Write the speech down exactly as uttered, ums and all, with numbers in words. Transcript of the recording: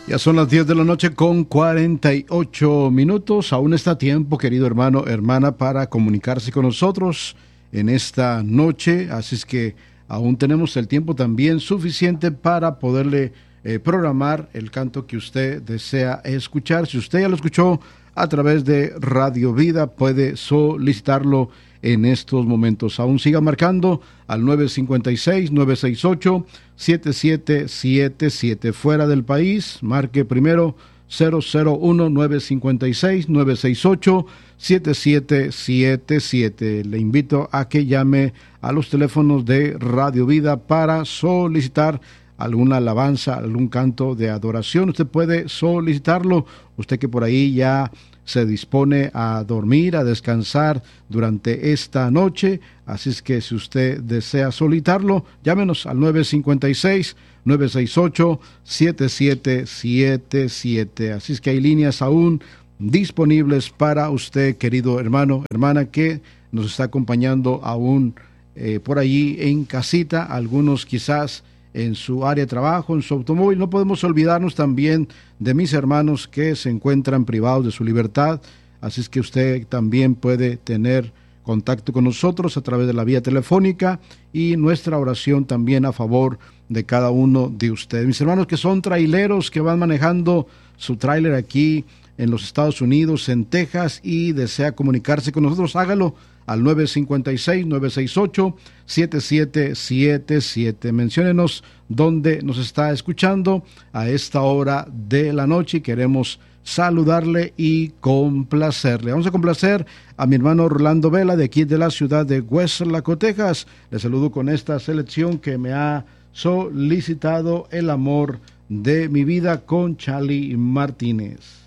Ya son las diez de la noche con cuarenta y ocho minutos. Aún está a tiempo, querido hermano, hermana, para comunicarse con nosotros en esta noche. Así es que aún tenemos el tiempo también suficiente para poderle eh, programar el canto que usted desea escuchar. Si usted ya lo escuchó a través de Radio Vida, puede solicitarlo en estos momentos. Aún siga marcando al nueve cinco seis, nueve seis ocho, siete siete siete siete. Fuera del país, marque primero cero cero uno, nueve cinco seis, nueve seis ocho, siete siete siete siete. Le invito a que llame a los teléfonos de Radio Vida para solicitar alguna alabanza, algún canto de adoración. Usted puede solicitarlo, usted que por ahí ya se dispone a dormir, a descansar durante esta noche. Así es que si usted desea solicitarlo, llámenos al nueve cinco seis, nueve seis ocho, siete siete siete siete. Así es que hay líneas aún disponibles para usted, querido hermano, hermana, que nos está acompañando aún eh, por allí en casita, algunos quizás en su área de trabajo, en su automóvil. No podemos olvidarnos también de mis hermanos que se encuentran privados de su libertad, así es que usted también puede tener contacto con nosotros a través de la vía telefónica y nuestra oración también a favor de cada uno de ustedes. Mis hermanos que son traileros, que van manejando su tráiler aquí en los Estados Unidos, en Texas, y desea comunicarse con nosotros, hágalo al nueve cinco seis, nueve seis ocho, siete siete siete siete. Menciónenos dónde nos está escuchando a esta hora de la noche y queremos saludarle y complacerle. Vamos a complacer a mi hermano Rolando Vela de aquí de la ciudad de Weslaco, Texas. Le saludo con esta selección que me ha solicitado El amor de mi vida con Charlie Martínez.